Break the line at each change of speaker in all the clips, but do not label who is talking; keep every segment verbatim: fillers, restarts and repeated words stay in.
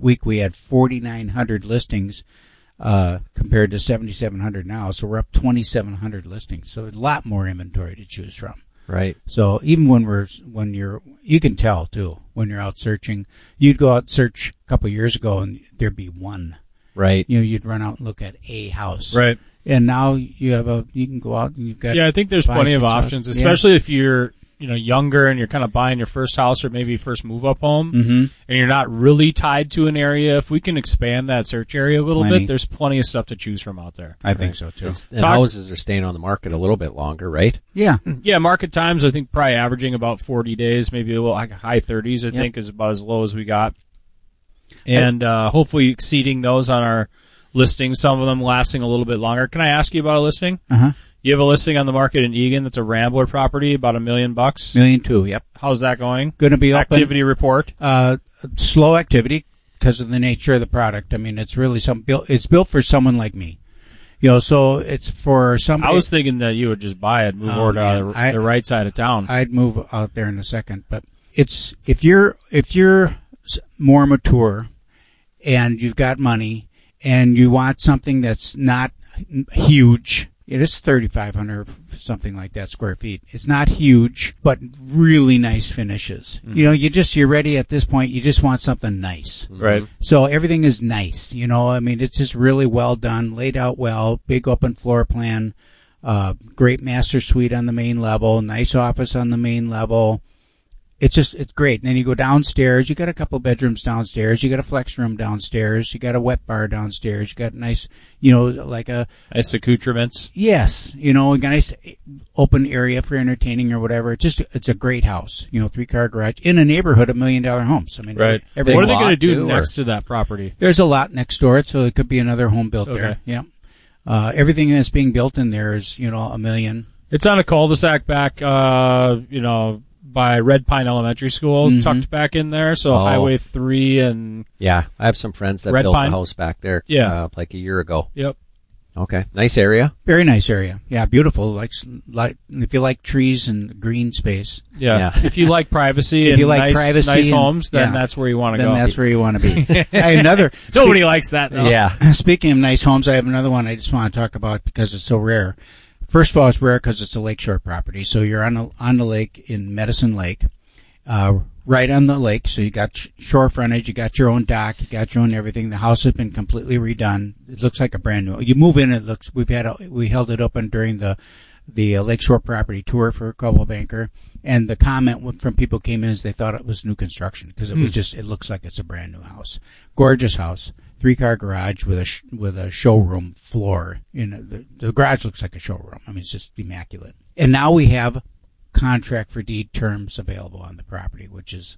week we had forty-nine hundred listings uh, compared to seventy-seven hundred now. So we're up twenty-seven hundred listings. So a lot more inventory to choose from.
Right.
So even when we're when you're you can tell too when you're out searching. You'd go out and search a couple of years ago and there'd be one.
Right.
You know, you'd run out and look at a house.
Right.
And now you have a you can go out and you've got
yeah. I think there's
five,
plenty of
six
options,
houses.
especially yeah. if you're you know younger and you're kind of buying your first house or maybe first move up home,
mm-hmm.
and you're not really tied to an area. If we can expand that search area a little
Plenty.
bit, there's plenty of stuff to choose from out there.
I think so too.
And
Talk-
houses are staying on the market a little bit longer, right?
Yeah.
Yeah, market times I think probably averaging about forty days, maybe a little like high thirties. I
Yep.
think is about as low as we got, and uh, hopefully exceeding those on our listings. Some of them lasting a little bit longer. Can I ask you about a listing?
Uh huh.
You have a listing on the market in Eagan that's a Rambler property, about a million bucks.
Million two. Yep.
How's that going?
Going to be open.
Activity report.
Uh, slow activity because of the nature of the product. I mean, it's really some built. It's built for someone like me. You know, so it's for somebody.
I was thinking that you would just buy it, move
Oh,
over to
man.
the,
I-
the right side of town.
I'd move out there in a second, but it's if you're if you're s- more mature and you've got money and you want something that's not huge. It is thirty-five hundred, something like that, square feet. It's not huge, but really nice finishes. Mm-hmm. You know, you just, you're ready at this point. You just want something nice.
Right.
So everything is nice. You know, I mean, it's just really well done, laid out well, big open floor plan, uh, great master suite on the main level, nice office on the main level. It's just, it's great. And then you go downstairs, you got a couple bedrooms downstairs, you got a flex room downstairs, you got a wet bar downstairs, you got a nice, you know, like a...
Nice accoutrements.
Yes. You know, a nice open area for entertaining or whatever. It's just, it's a great house. You know, three car garage in a neighborhood of million dollar homes. I mean,
Right.
every,
What are they going to
lot,
do
too,
next
or-
to that property?
there's a lot next door, so it could be another home built
Okay.
there. Yeah. Uh, everything that's being built in there is, you know, a million.
It's on a cul-de-sac back, uh, you know, by Red Pine Elementary School,
Mhm.
tucked back in there. So
Oh.
Highway three and
Yeah, I have some friends that
Red
built
Pine?
a house back there
Yeah.
uh, like a year ago.
yep.
Okay, nice area.
Very nice area. Yeah, beautiful. Like, like if you like trees and green space,
Yeah.
Yeah.
If you like privacy
If
and
you like
nice,
privacy
nice
and-
homes, then
yeah.
that's where you want to
then
go.
that's where you want to be. I have another.
Nobody likes that, though.
Yeah.
Speaking of nice homes, I have another one I just want to talk about because it's so rare. First of all, it's rare because it's a lakeshore property. So you're on a, on the lake in Medicine Lake, uh, right on the lake. So you got sh- shore frontage, you got your own dock, you got your own everything. The house has been completely redone. It looks like a brand new. You move in, it looks. We've had a, we held it open during the the uh, lakeshore property tour for Coldwell Banker, and the comment from people came in is they thought it was new construction because it was just. It looks like it's a brand new house. Gorgeous house. Three car garage with a sh- with a showroom floor. You know, the, the garage looks like a showroom. I mean, it's just immaculate. And now we have contract for deed terms available on the property, which is,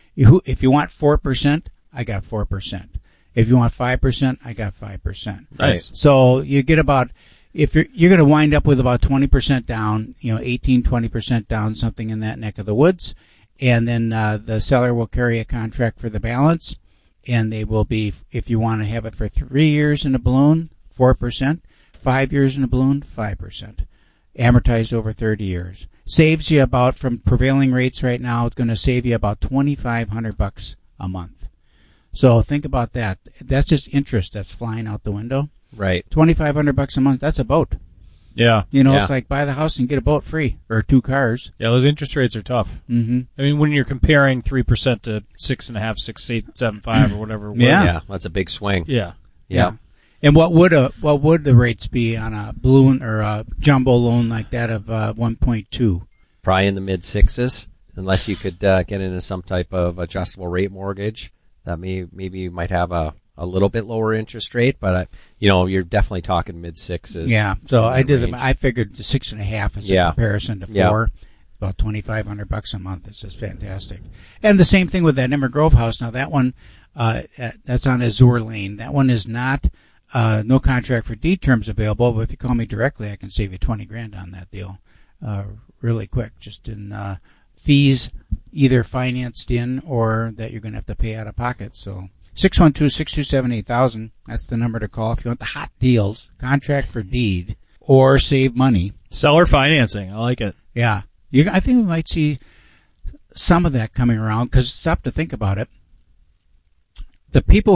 if you want four percent, I got four percent. If you want five percent, I got five percent.
Nice.
So you get about, if you're you're going to wind up with about twenty percent down, you know, eighteen, twenty percent down, something in that neck of the woods, and then uh, the seller will carry a contract for the balance. And they will be, if you want to have it for three years in a balloon, four percent. Five years in a balloon, five percent. Amortized over thirty years. Saves you about, from prevailing rates right now, it's going to save you about twenty-five hundred bucks a month. So think about that. That's just interest that's flying out the window.
Right.
twenty-five hundred bucks a month, that's a boat.
Yeah.
You know,
Yeah.
it's like buy the house and get a boat free, or two cars.
Yeah, those interest rates are tough.
Mm-hmm.
I mean, when you're comparing three percent to six and a half, six, eight, seven, five, or whatever. it was.
Yeah.
Yeah, that's a big swing.
Yeah.
Yeah.
And what would a what would the rates be on a balloon or a jumbo loan like that of uh, one point two?
Probably in the mid sixes, unless you could uh, get into some type of adjustable rate mortgage. That may maybe you might have a, a little bit lower interest rate, but uh, you know you're definitely talking mid sixes.
Yeah. So I did
range.
the I figured the six and a half as
Yeah.
a comparison to
Yeah.
four. About twenty five hundred bucks a month. It's just fantastic. And the same thing with that Emmer Grove house. Now that one, uh, that's on Azure Lane. That one is not. Uh, no contract for deed terms available, but if you call me directly, I can save you twenty grand on that deal, uh, really quick, just in, uh, fees either financed in or that you're going to have to pay out of pocket. So six one two, six two seven, eight thousand, that's the number to call if you want the hot deals, contract for deed, or save money.
Seller financing. I like it.
Yeah. You, I think we might see some of that coming around because stop to think about it. The people